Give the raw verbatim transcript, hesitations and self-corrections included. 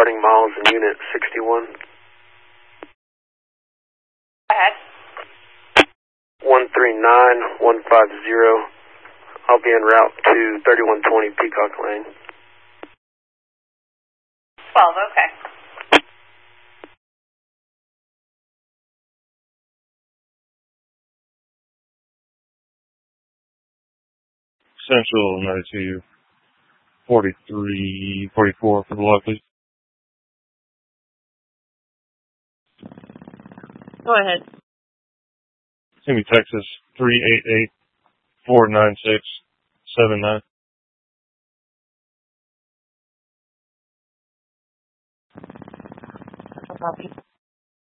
starting miles in unit sixty-one. Go ahead. one three nine one five zero. I'll be en route to thirty-one twenty Peacock Lane. twelve, okay. Central ninety-two forty-three forty-four for the log, please. Go ahead. It's going to be Texas three eight eight four nine six seven nine. Copy.